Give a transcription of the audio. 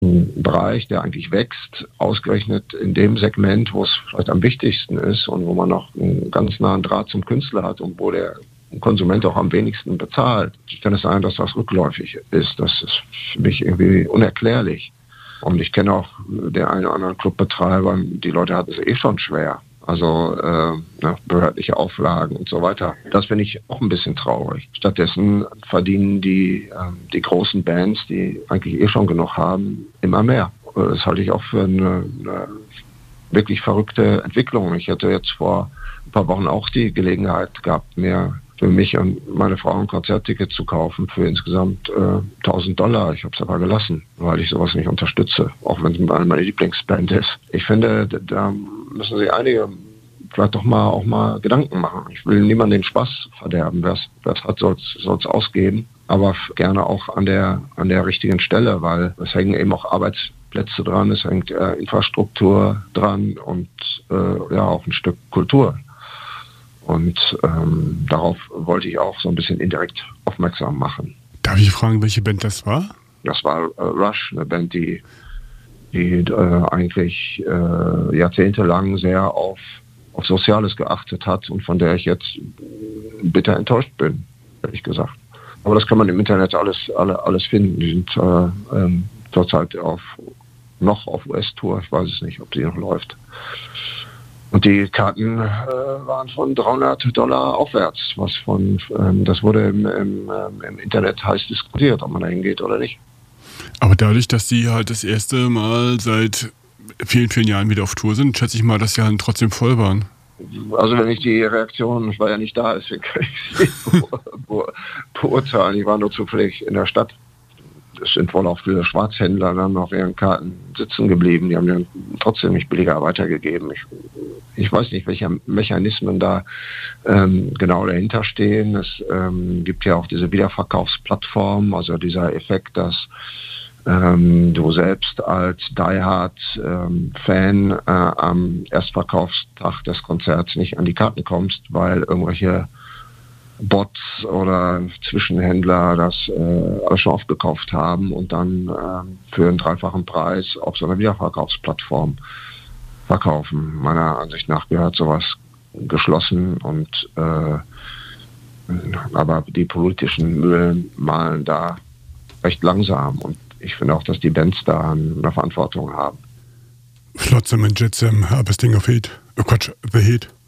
ein Bereich, der eigentlich wächst, ausgerechnet in dem Segment, wo es vielleicht am wichtigsten ist und wo man noch einen ganz nahen Draht zum Künstler hat und wo der Konsument auch am wenigsten bezahlt, kann es sein, dass das rückläufig ist. Das ist für mich irgendwie unerklärlich. Und ich kenne auch den einen oder anderen Clubbetreiber, die Leute hatten es eh schon schwer. Also behördliche Auflagen und so weiter. Das finde ich auch ein bisschen traurig. Stattdessen verdienen die großen Bands, die eigentlich eh schon genug haben, immer mehr. Das halte ich auch für eine wirklich verrückte Entwicklung. Ich hatte jetzt vor ein paar Wochen auch die Gelegenheit gehabt, mir für mich und meine Frau ein Konzertticket zu kaufen für insgesamt $1.000. Ich habe es aber gelassen, weil ich sowas nicht unterstütze, auch wenn es meine Lieblingsband ist. Ich finde, da müssen sich einige vielleicht doch mal auch mal Gedanken machen. Ich will niemandem den Spaß verderben. Wer es hat, soll es ausgeben, aber gerne auch an der richtigen Stelle, weil es hängen eben auch Arbeitsplätze dran, es hängt Infrastruktur dran und auch ein Stück Kultur. Und darauf wollte ich auch so ein bisschen indirekt aufmerksam machen. Darf ich fragen, welche Band das war? Das war Rush, eine Band, die eigentlich jahrzehntelang sehr auf Soziales geachtet hat und von der ich jetzt bitter enttäuscht bin, ehrlich gesagt. Aber das kann man im Internet alles finden. Die sind zurzeit noch auf US-Tour, ich weiß es nicht, ob die noch läuft. Und die Karten waren von $300 aufwärts. Das wurde im Internet heiß diskutiert, ob man da hingeht oder nicht. Aber dadurch, dass Sie halt das erste Mal seit vielen, vielen Jahren wieder auf Tour sind, schätze ich mal, dass Sie halt trotzdem voll waren. Also wenn ich die Reaktion, ich war ja nicht da, deswegen kann ich sie beurteilen. Ich war nur zufällig in der Stadt. Es sind wohl auch viele Schwarzhändler dann auf ihren Karten sitzen geblieben. Die haben die trotzdem nicht billiger weitergegeben. Ich weiß nicht, welche Mechanismen da genau dahinter stehen. Es gibt ja auch diese Wiederverkaufsplattform, also dieser Effekt, dass du selbst als Die-Hard-Fan am Erstverkaufstag des Konzerts nicht an die Karten kommst, weil irgendwelche Bots oder Zwischenhändler das alles schon aufgekauft haben und dann für einen dreifachen Preis auf so einer Wiederverkaufsplattform verkaufen. Meiner Ansicht nach gehört sowas geschlossen und aber die politischen Mühlen mahlen da recht langsam und ich finde auch, dass die Bands da eine Verantwortung haben. Flotsam and Jetsam, aber Sting of Heat. Oh Quatsch, The Heat.